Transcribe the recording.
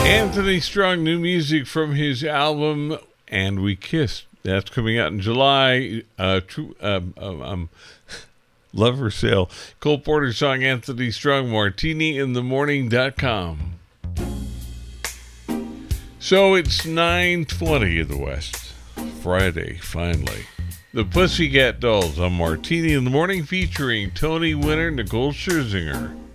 Anthony Strong, new music from his album And We Kissed. That's coming out in July. Love for Sale. Cole Porter song, Anthony Strong, martiniinthemorning.com. So it's 9:20 in the West. Friday, finally. The Pussycat Dolls on Martini in the Morning featuring Tony winner Nicole Scherzinger.